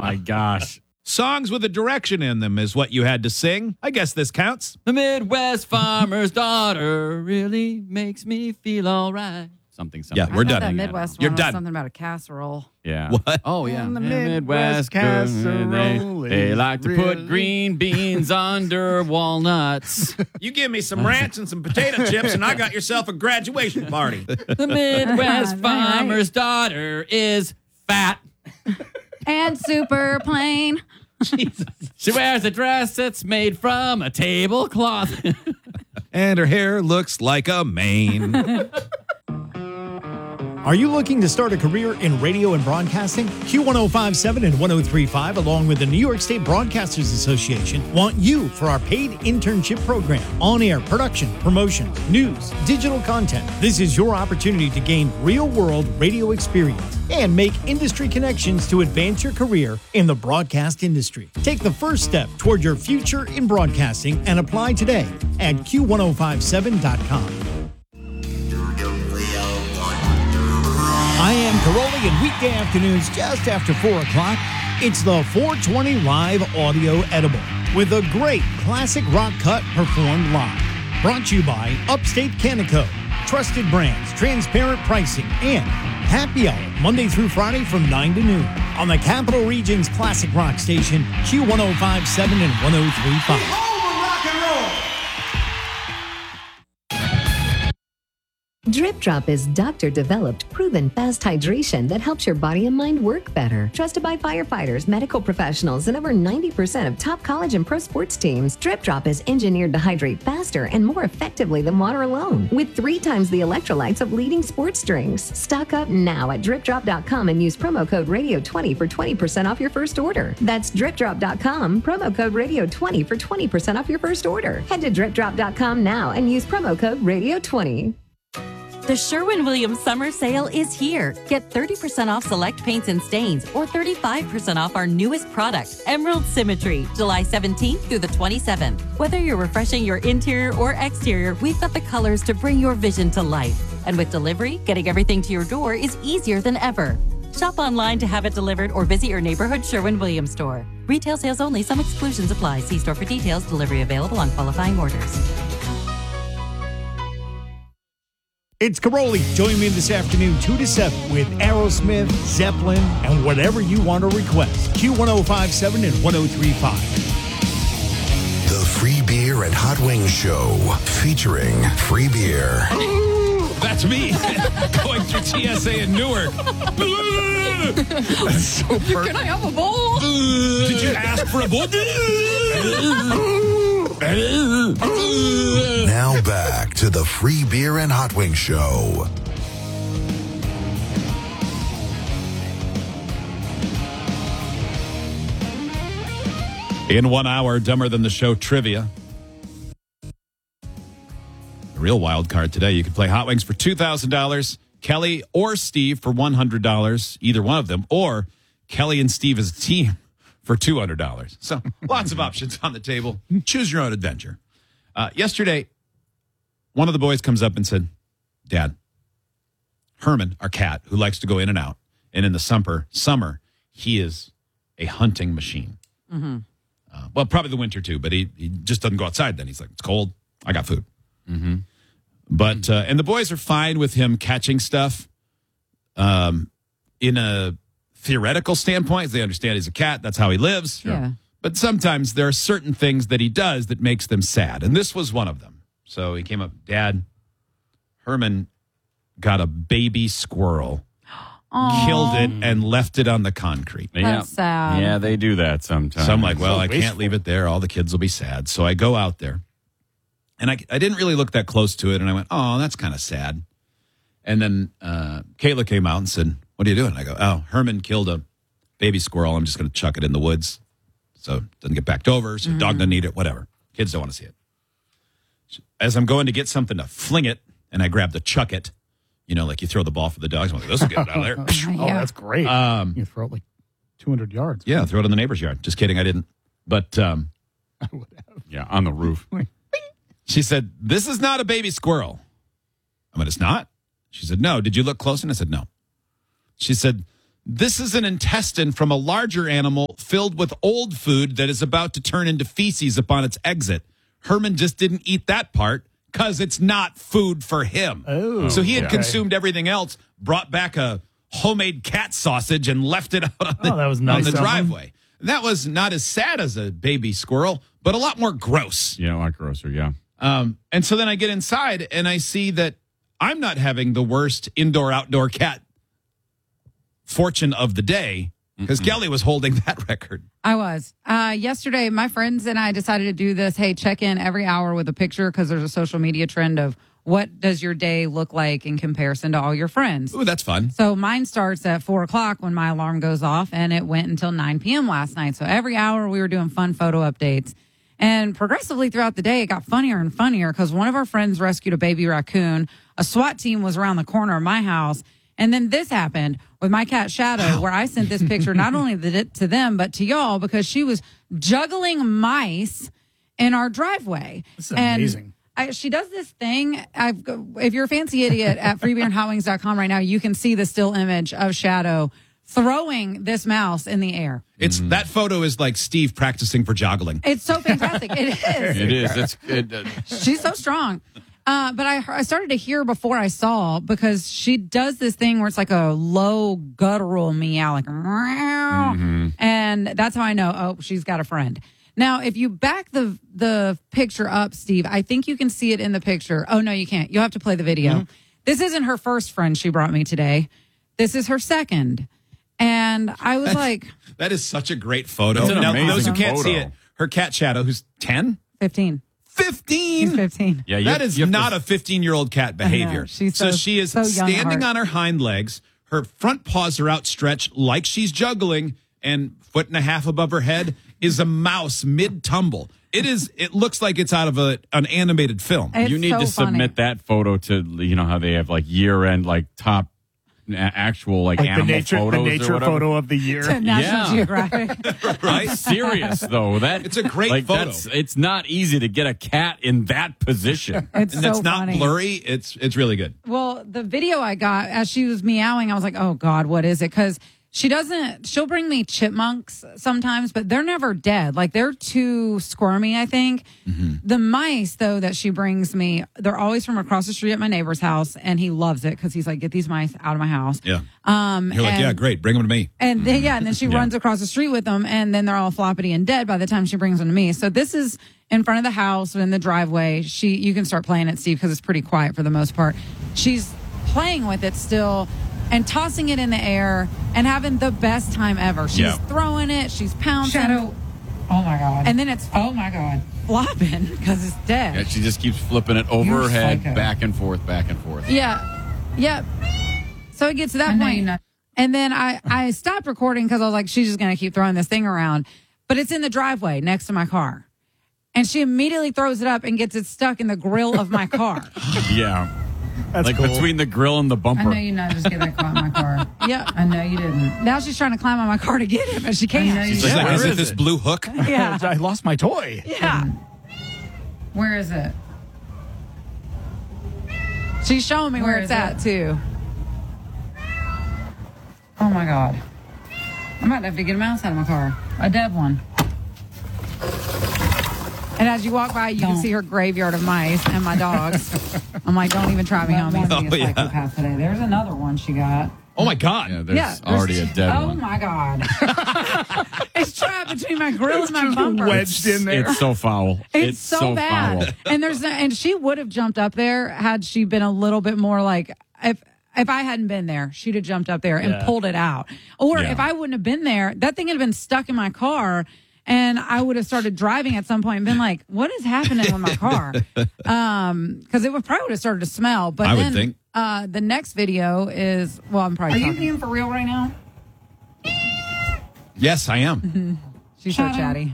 my gosh. Songs with a direction in them is what you had to sing. I guess this counts. The Midwest farmer's daughter really makes me feel all right. Something. Yeah, we're done. That Midwest You're one was done. something about a casserole. Yeah. What? Oh, yeah. And the Midwest casserole They is like to put really- green beans under walnuts. You give me some ranch and some potato chips, and I got yourself a graduation party. The Midwest Right. farmer's daughter is fat. And super plain. She wears a dress that's made from a tablecloth. And her hair looks like a mane. Are you looking to start a career in radio and broadcasting? Q1057 and 1035, along with the New York State Broadcasters Association, want you for our paid internship program. On-air production, promotions, news, digital content. This is your opportunity to gain real-world radio experience and make industry connections to advance your career in the broadcast industry. Take the first step toward your future in broadcasting and apply today at Q1057.com. I am Caroli, and weekday afternoons just after 4 o'clock, it's the 420 Live Audio Edible with a great classic rock cut performed live. Brought to you by Upstate Canico, trusted brands, transparent pricing, and happy hour Monday through Friday from 9 to noon on the Capital Region's classic rock station, Q1057 and 1035. Drip Drop is doctor-developed, proven fast hydration that helps your body and mind work better. Trusted by firefighters, medical professionals, and over 90% of top college and pro sports teams, Drip Drop is engineered to hydrate faster and more effectively than water alone, with 3 times the electrolytes of leading sports drinks. Stock up now at DripDrop.com and use promo code Radio20 for 20% off your first order. That's DripDrop.com, promo code Radio20 for 20% off your first order. Head to DripDrop.com now and use promo code Radio20. The Sherwin-Williams Summer Sale is here. Get 30% off select paints and stains or 35% off our newest product, Emerald Symmetry, July 17th through the 27th. Whether you're refreshing your interior or exterior, we've got the colors to bring your vision to life. And with delivery, getting everything to your door is easier than ever. Shop online to have it delivered or visit your neighborhood Sherwin-Williams store. Retail sales only. Some exclusions apply. See store for details. Delivery available on qualifying orders. It's Caroli. Join me this afternoon, 2 to 7, with Aerosmith, Zeppelin, and whatever you want to request. Q1057 and 1035. The Free Beer and Hot Wings Show, featuring free beer. That's me going through TSA in Newark. That's so perfect. Can I have a bowl? Did you ask for a bowl? Now back to the Free Beer and Hot Wings Show. In 1 hour, Dumber Than the Show trivia. A real wild card today. You could play Hot Wings for $2,000, Kelly or Steve for $100, either one of them, or Kelly and Steve as a team for $200. So lots of options on the table. Choose your own adventure. Yesterday, one of the boys comes up and said, Dad, Herman, our cat, who likes to go in and out, and in the summer, he is a hunting machine. Mm-hmm. Well, probably the winter too, but he just doesn't go outside then. He's like, it's cold. I got food. Mm-hmm. But, and the boys are fine with him catching stuff in a theoretical standpoint. They understand he's a cat. That's how he lives. Yeah. But sometimes there are certain things that he does that makes them sad. And this was one of them. So he came up, Dad, Herman got a baby squirrel, killed it, and left it on the concrete. That's sad. Yeah, they do that sometimes. So I'm like, well, So I can't wasteful. leave it there. All the kids will be sad. So I go out there. And I didn't really look that close to it. And I went, oh, that's kind of sad. And then Kayla came out and said, what are you doing? I go, oh, Herman killed a baby squirrel. I'm just going to chuck it in the woods so it doesn't get backed over, so the dog doesn't eat it, whatever. Kids don't want to see it. As I'm going to get something to fling it, and I grab the chuck it, you know, like you throw the ball for the dogs. I'm like, this will get it out of there. Oh, that's great. You throw it like 200 yards. Yeah, throw it in the neighbor's yard. Just kidding, I didn't. But I would have. Yeah, on the roof. she said, this is not a baby squirrel. I went, it's not? She said, no. Did you look close? And I said, no. She said, This is an intestine from a larger animal filled with old food that is about to turn into feces upon its exit. Herman just didn't eat that part because it's not food for him. Oh, so he had okay. consumed everything else, brought back a homemade cat sausage and left it out on that was nice on the of him. driveway. That was not as sad as a baby squirrel, but a lot more gross. Yeah, a lot grosser, yeah. And so then I get inside and I see that I'm not having the worst indoor-outdoor cat fortune of the day because Kelly was holding that record. I was. Yesterday, my friends and I decided to do this. Hey, check in every hour with a picture because there's a social media trend of what does your day look like in comparison to all your friends. Ooh, that's fun. So mine starts at 4 o'clock when my alarm goes off, and it went until 9 p.m. last night. So every hour we were doing fun photo updates. And progressively throughout the day, it got funnier and funnier because one of our friends rescued a baby raccoon. A SWAT team was around the corner of my house. And then this happened with my cat Shadow, where I sent this picture not only to them, but to y'all because she was juggling mice in our driveway. That's amazing. She does this thing. If you're a fancy idiot at freebeerandhotwings.com right now, you can see the still image of Shadow throwing this mouse in the air. It's that photo is like Steve practicing for joggling. It's so fantastic. It is. It is. She's so strong. But I started to hear before I saw because she does this thing where it's like a low guttural meow, like meow. And that's how I know, oh, she's got a friend. Now, if you back the picture up, Steve, I think you can see it in the picture. Oh, no, you can't. You'll have to play the video. This isn't her first friend she brought me today. This is her second. And I was like... That is such a great photo. It's an Now, amazing those who can't see photo. it, her cat Shadow, who's 10? 15. 15? She's 15. Yeah, That is not a 15-year-old cat behavior. She's so so- she is so young at standing heart. on her hind legs. Her front paws are outstretched like she's juggling, and 1.5 feet above her head is a mouse mid-tumble. It looks like it's out of an animated film. It's You need so to funny. submit that photo to, you know, how they have like year-end, like top actual like the animal nature photos or whatever. photo of the year. To National Yeah. Geographic. Right? Serious though, It's a great photo. It's not easy to get a cat in that position. It's And so it's not funny. blurry. It's really good. Well, the video I got as she was meowing, I was like, oh God, what is it? Because she'll bring me chipmunks sometimes, but they're never dead. Like they're too squirmy, I think. The mice, though, that she brings me, they're always from across the street at my neighbor's house. And he loves it because he's like, get these mice out of my house. Yeah. You're like, yeah, great. Bring them to me. And then, and then she runs across the street with them, and then they're all floppity and dead by the time she brings them to me. So this is in front of the house in the driveway. You can start playing it, Steve, because it's pretty quiet for the most part. She's playing with it still and tossing it in the air and having the best time ever. She's throwing it, she's pouncing. Shadow. Oh my God. And then it's Oh my God. flopping because it's dead. Yeah, she just keeps flipping it over You're her head, psycho. back and forth, back and forth. Yeah. Yep. So it gets to that I know point. you're not- And then I stopped recording because I was like, she's just going to keep throwing this thing around. But it's in the driveway next to my car. And she immediately throws it up and gets it stuck in the grill of my car. Yeah. That's like cool. between the grill and the I bumper. know you're not just get that caught in my car. Yeah. I know you didn't. Now she's trying to climb on my car to get it, but she I know can't. you She's like, where is it is this it? blue hook? Yeah. I lost my toy. Yeah. Where is it? She's showing me where Where it's is at, it? too. Oh my God. I might have to get a mouse out of my car. A dead one. And as you walk by, you can Don't. see her graveyard of mice and my dogs. I'm like, don't even try me, That homies. one be a yeah. psychopath today. There's another one she got. Oh, my God. Yeah, there's Yeah, there's already a dead Oh one. my God. It's trapped between my grill and my bumper. Wedged in there. It's so foul. It's so bad. foul. And she would have jumped up there had she been a little bit more like if I hadn't been there, she'd have jumped up there and Yeah. pulled it out. Or Yeah. if I wouldn't have been there, that thing would have been stuck in my car and I would have started driving at some point and been like, what is happening with my car? Because it probably would have started to smell. But I would then think. The next video is, well, I'm Are probably you talking. being for real right now? Yes, I am. She's so Shadow? chatty.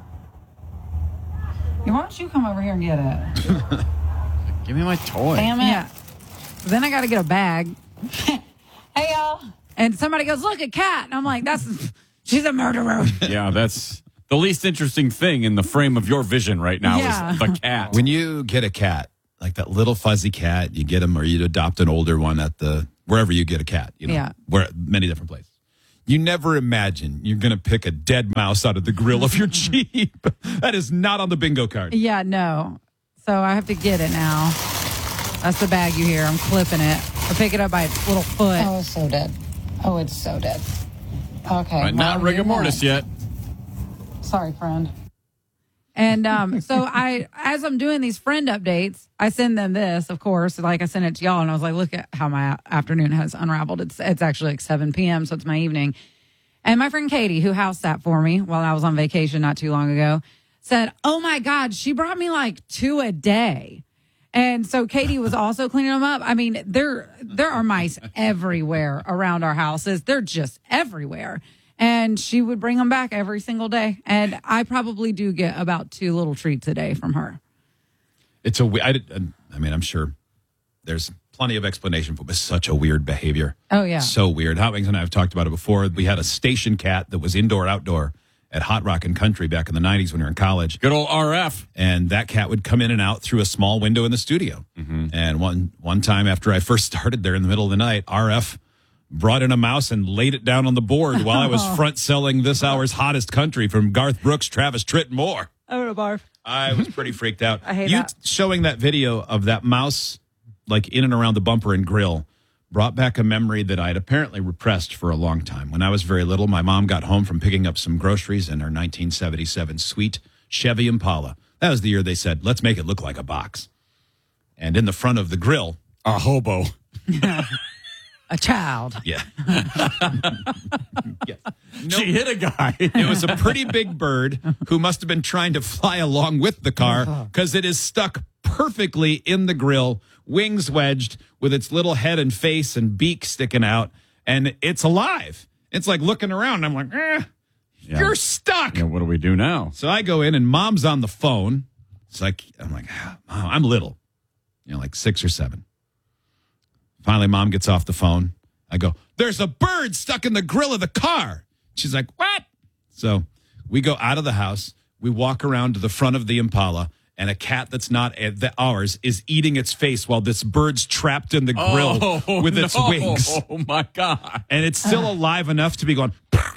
Why don't you come over here and get it? Give me my toy. Damn it. Yeah. Then I got to get a bag. Hey, y'all. And somebody goes, look, a cat. And I'm like, she's a murderer. Yeah, that's the least interesting thing in the frame of your vision right now Yeah. is the cat. When you get a cat, like that little fuzzy cat, you get them or you adopt an older one at wherever you get a cat, Yeah. where many different places. You never imagine you're going to pick a dead mouse out of the grill of your Jeep. That is not on the bingo card. Yeah, no. So I have to get it now. That's the bag you hear. I'm clipping it. I pick it up by its little foot. Oh, it's so dead. Oh, it's so dead. Okay. But not well, rigor you're mortis right. yet. Sorry, friend. And so as I'm doing these friend updates, I send them this, of course, like I sent it to y'all, and I was like, look at how my afternoon has unraveled. It's actually like 7 p.m., so it's my evening. And my friend Katie, who house sat for me while I was on vacation not too long ago, said, oh my God, she brought me like 2 a day. And so Katie was also cleaning them up. I mean, there are mice everywhere around our houses. They're just everywhere. And she would bring them back every single day. And I probably do get about 2 little treats a day from her. It's I mean, I'm sure there's plenty of explanation for it, but such a weird behavior. Oh, yeah. So weird. Hot Wings and I have talked about it before. We had a station cat that was indoor, outdoor at Hot Rock and Country back in the 90s when we were in college. Good old RF. And that cat would come in and out through a small window in the studio. Mm-hmm. And one time after I first started there in the middle of the night, RF brought in a mouse and laid it down on the board while I was front selling this hour's hottest country from Garth Brooks, Travis Tritt, and more. Oh, no, barf. I was pretty freaked out. I hate you that. showing that video of that mouse, like in and around the bumper and grill, brought back a memory that I'd apparently repressed for a long time. When I was very little, my mom got home from picking up some groceries in her 1977 sweet Chevy Impala. That was the year they said, let's make it look like a box. And in the front of the grill, A hobo. A child. yeah. Yes. She hit a guy. It was a pretty big bird who must have been trying to fly along with the car because it is stuck perfectly in the grill, wings wedged with its little head and face and beak sticking out, and it's alive. It's like looking around. And I'm like, you're stuck. Yeah, what do we do now? So I go in and Mom's on the phone. It's like, I'm like, Mom, I'm little, like 6 or 7. Finally, Mom gets off the phone. I go, there's a bird stuck in the grill of the car. She's like, what? So we go out of the house. We walk around to the front of the Impala, and a cat that's not ours is eating its face while this bird's trapped in the grill with its wings. Oh, my God. And it's still alive enough to be going.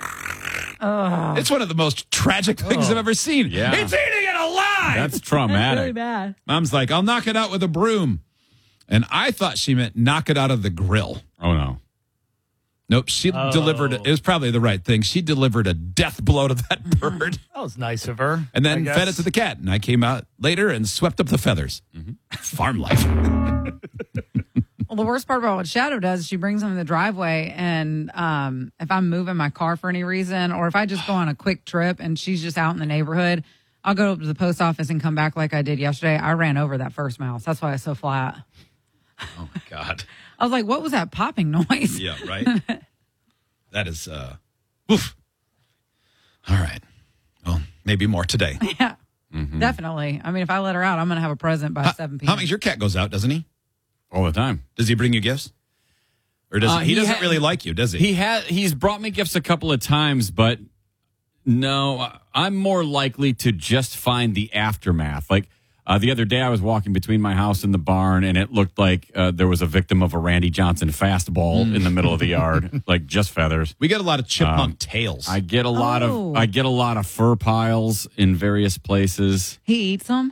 It's one of the most tragic things I've ever seen. Yeah. It's eating it alive. That's traumatic. Really bad. Mom's like, I'll knock it out with a broom. And I thought she meant knock it out of the grill. Oh, no. Nope, she delivered, it was probably the right thing. She delivered a death blow to that bird That was nice of her. and I then guess. fed it to the cat. And I came out later and swept up the feathers. Farm life. Well, the worst part about what Shadow does is she brings them in the driveway, and if I'm moving my car for any reason, or if I just go on a quick trip and she's just out in the neighborhood, I'll go to the post office and come back like I did yesterday. I ran over that first mouse. That's why it's so flat. Oh, my God. I was like, what was that popping noise? Yeah, right? That is, oof. All right. Well, maybe more today. Yeah, definitely. I mean, if I let her out, I'm going to have a present by 7 p.m. How many your cat goes out, doesn't he? All the time. Does he bring you gifts? Or does he doesn't really like you, does he? He's brought me gifts a couple of times, but no, I'm more likely to just find the aftermath. Like the other day, I was walking between my house and the barn, and it looked like there was a victim of a Randy Johnson fastball in the middle of the yard, like just feathers. We get a lot of chipmunk tails. I get a lot of fur piles in various places. He eats them.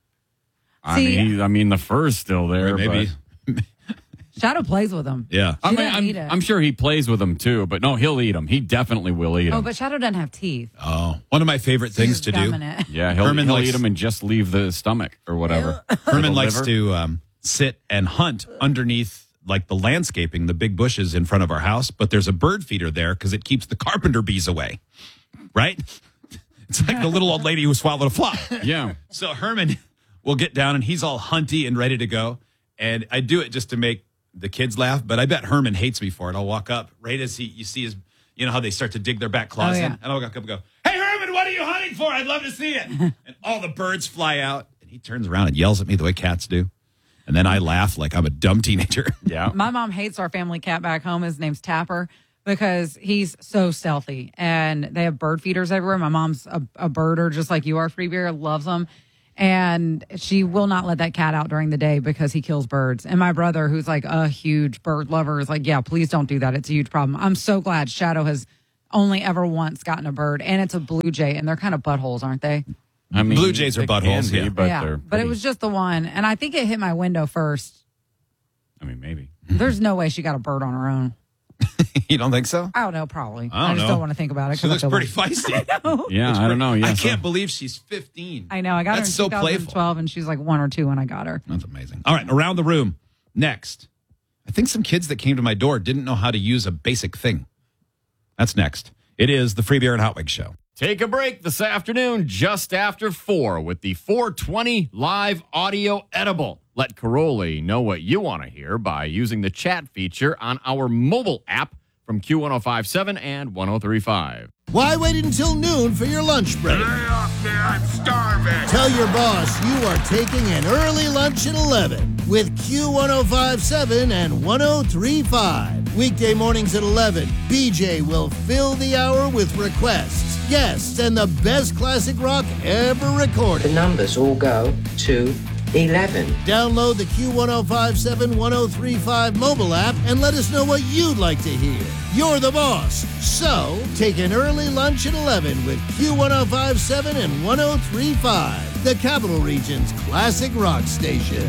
I mean, the fur's still there. Maybe. Shadow plays with them. Yeah. She doesn't eat it. I'm sure he plays with them too, but no, he'll eat them. He definitely will eat them. Oh, but Shadow doesn't have teeth. Oh, one of my favorite things She's to do. gumming it. Yeah, he'll Herman eat them and just leave the stomach or whatever. Herman The likes liver. to sit and hunt underneath like the landscaping, the big bushes in front of our house, but there's a bird feeder there because it keeps the carpenter bees away. Right? It's like the little old lady who swallowed a fly. Yeah. So Herman will get down and he's all hunty and ready to go. And I do it just to make the kids laugh, but I bet Herman hates me for it. I'll walk up right as you see his, you know how they start to dig their back claws in? And I'll walk up and go, hey, Herman, what are you hunting for? I'd love to see it. And all the birds fly out. And he turns around and yells at me the way cats do. And then I laugh like I'm a dumb teenager. Yeah. My mom hates our family cat back home. His name's Tapper because he's so stealthy. And they have bird feeders everywhere. My mom's a birder just like you are, Free Beer, loves them. And she will not let that cat out during the day because he kills birds. And my brother, who's like a huge bird lover, is like, yeah, please don't do that. It's a huge problem. I'm so glad Shadow has only ever once gotten a bird, and it's a blue jay, and they're kind of buttholes, aren't they? I mean, Blue jays are they can buttholes, be, yeah. but yeah, they're but pretty. it was just the one, and I think it hit my window first. I mean, maybe. There's no way she got a bird on her own. You don't think so? I don't know, probably. I don't just know. don't want to think about it. She 'cause I looks feel pretty feisty. Yeah, I don't know. Yeah, I so- can't believe she's 15. I know. I got That's her so in 2012, playful. and she's like 1 or 2 when I got her. That's amazing. All right, around the room. Next. I think some kids that came to my door didn't know how to use a basic thing. That's next. It is the Free Beer and Hot Wings Show. Take a break this afternoon just after 4 with the 420 live audio edible. Let Caroli know what you want to hear by using the chat feature on our mobile app from Q1057 and 1035. Why wait until noon for your lunch break? Lay off me, I'm starving. Tell your boss you are taking an early lunch at 11 with Q1057 and 1035. Weekday mornings at 11, BJ will fill the hour with requests, guests, and the best classic rock ever recorded. The numbers all go to 11. Download the Q1057 1035 mobile app and let us know what you'd like to hear. You're the boss. So, take an early lunch at 11 with Q1057 and 1035, the Capital Region's classic rock station.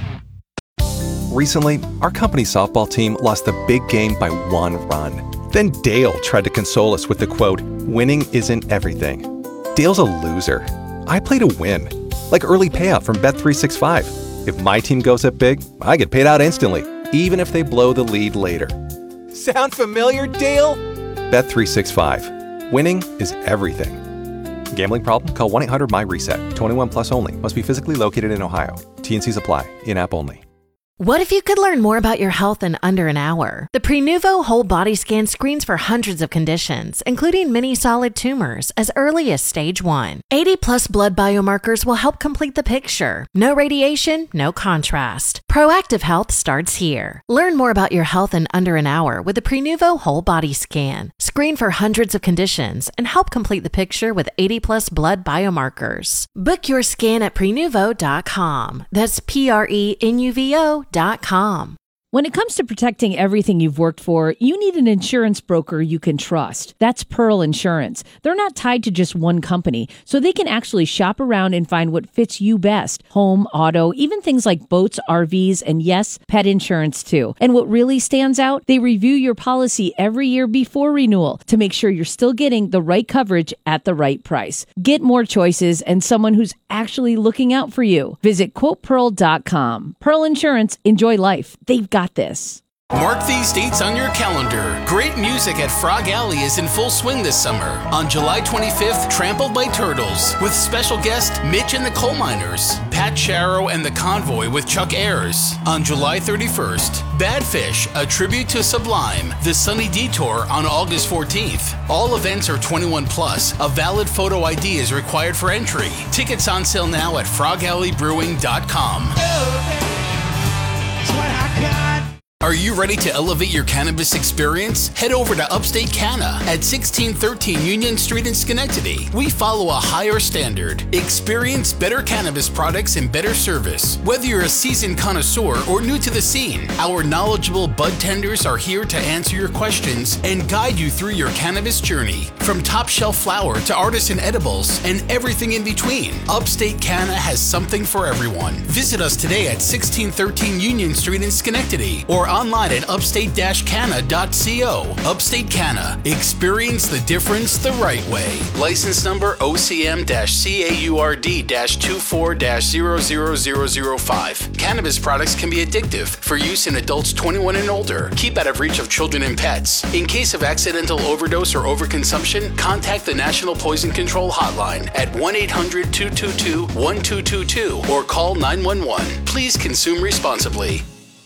Recently, our company softball team lost the big game by 1 run. Then Dale tried to console us with the quote, "Winning isn't everything." Dale's a loser. I play to win. Like early payout from Bet365. If my team goes up big, I get paid out instantly, even if they blow the lead later. Sound familiar, Dale? Bet365. Winning is everything. Gambling problem? Call 1-800-MY-RESET. 21 plus only. Must be physically located in Ohio. T&Cs apply. In-app only. What if you could learn more about your health in under an hour? The Prenuvo Whole Body Scan screens for hundreds of conditions, including many solid tumors, as early as stage 1. 80-plus blood biomarkers will help complete the picture. No radiation, no contrast. Proactive health starts here. Learn more about your health in under an hour with the Prenuvo Whole Body Scan. Screen for hundreds of conditions and help complete the picture with 80-plus blood biomarkers. Book your scan at Prenuvo.com. That's Prenuvo.com. When it comes to protecting everything you've worked for, you need an insurance broker you can trust. That's Pearl Insurance. They're not tied to just one company, so they can actually shop around and find what fits you best. Home, auto, even things like boats, RVs, and yes, pet insurance too. And what really stands out, they review your policy every year before renewal to make sure you're still getting the right coverage at the right price. Get more choices and someone who's actually looking out for you. Visit quotepearl.com. Pearl Insurance, enjoy life. They've got this. Mark these dates on your calendar. Great music at Frog Alley is in full swing this summer. On July 25th, Trampled by Turtles, with special guest Mitch and the Coal Miners, Pat Sharrow and the Convoy with Chuck Ayers. On July 31st, Bad Fish, a tribute to Sublime, The Sunny Detour on August 14th. All events are 21 plus. A valid photo ID is required for entry. Tickets on sale now at frogalleybrewing.com. Are you ready to elevate your cannabis experience? Head over to Upstate Canna at 1613 Union Street in Schenectady. We follow a higher standard. Experience better cannabis products and better service. Whether you're a seasoned connoisseur or new to the scene, our knowledgeable bud tenders are here to answer your questions and guide you through your cannabis journey. From top shelf flower to artisan edibles and everything in between, Upstate Canna has something for everyone. Visit us today at 1613 Union Street in Schenectady or online at upstate-canna.co. Upstate Canna. Experience the difference the right way. License number OCM-CAURD-24-00005. Cannabis products can be addictive for use in adults 21 and older. Keep out of reach of children and pets. In case of accidental overdose or overconsumption, contact the National Poison Control Hotline at 1-800-222-1222 or call 911. Please consume responsibly.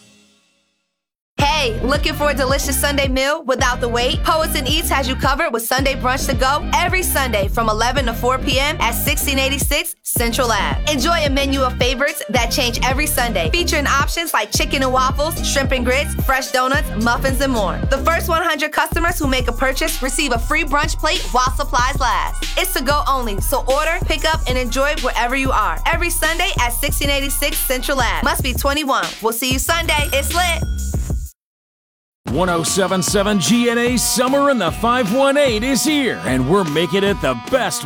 Hey, looking for a delicious Sunday meal without the wait? Poets and Eats has you covered with Sunday brunch to go every Sunday from 11 to 4 p.m. at 1686 Central Ave. Enjoy a menu of favorites that change every Sunday, featuring options like chicken and waffles, shrimp and grits, fresh donuts, muffins, and more. The first 100 customers who make a purchase receive a free brunch plate while supplies last. It's to go only, so order, pick up, and enjoy wherever you are. Every Sunday at 1686 Central Ave. Must be 21. We'll see you Sunday. It's lit. 1077 GNA Summer in the 518 is here, and we're making it the best